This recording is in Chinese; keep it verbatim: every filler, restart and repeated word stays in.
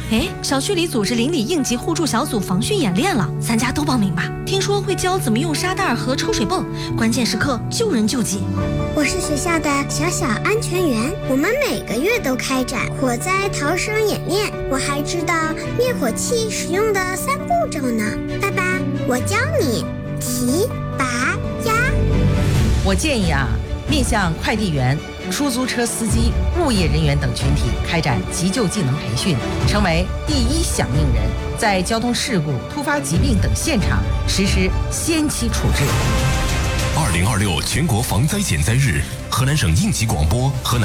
哎，小区里组织邻里应急互助小组防汛演练了，咱家都报名吧。听说会教怎么用沙袋和抽水泵，关键时刻救人救己。 我是学校的小小安全员，我们每个月都开展火灾逃生演练，我还知道灭火器使用的三步骤呢。爸爸，我教你提、拔、压。 我建议啊，面向快递员、出租车司机、物业人员等群体开展急救技能培训，成为第一响应人，在交通事故、突发疾病等现场实施先期处置。 二零二六全国防灾减灾日，河南省应急广播、河南